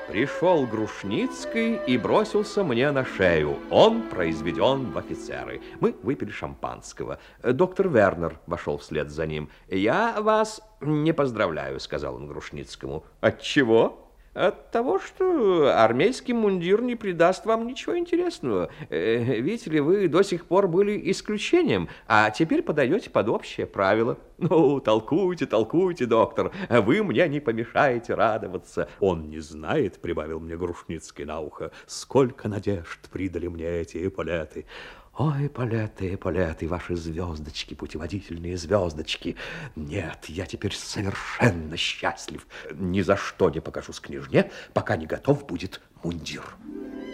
Пришел Грушницкий и бросился мне на шею. Он произведен в офицеры. Мы выпили шампанского. Доктор Вернер вошел вслед за ним. «Я вас не поздравляю», — сказал он Грушницкому. «Отчего?» «От того, что армейский мундир не придаст вам ничего интересного. Видите ли, вы до сих пор были исключением, а теперь подаете под общее правило. Ну, толкуйте, толкуйте, доктор, вы мне не помешаете радоваться». «Он не знает, — прибавил мне Грушницкий на ухо, — сколько надежд придали мне эти эполеты». Ой, эполеты, эполеты, ваши звездочки, путеводительные звездочки. Нет, я теперь совершенно счастлив. Ни за что не покажусь княжне, пока не готов будет мундир.